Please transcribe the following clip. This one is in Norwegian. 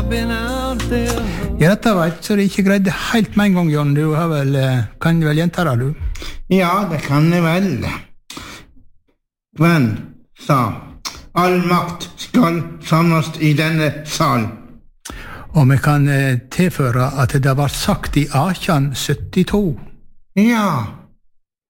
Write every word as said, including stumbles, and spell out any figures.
Ja, dette vet, så det ikke greide helt med en gang, John. Du har vel, kan vel gjenta det, du? Ja, det kan jeg vel. Gwen sa, all makt skal samles i denne sal. Og vi kan tilføre at det var sagt i atten syttito. Ja.